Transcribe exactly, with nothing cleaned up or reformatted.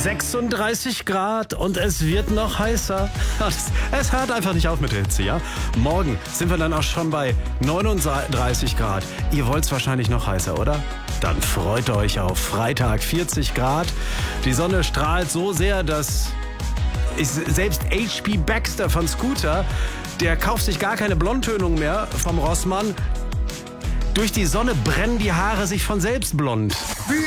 sechsunddreißig Grad und es wird noch heißer. Es hört einfach nicht auf mit der Hitze, ja? Morgen sind wir dann auch schon bei neununddreißig Grad. Ihr wollt es wahrscheinlich noch heißer, oder? Dann freut euch auf Freitag vierzig Grad. Die Sonne strahlt so sehr, dass ich, selbst H P Baxter von Scooter, der kauft sich gar keine Blondtönung mehr vom Rossmann. Durch die Sonne brennen die Haare sich von selbst blond.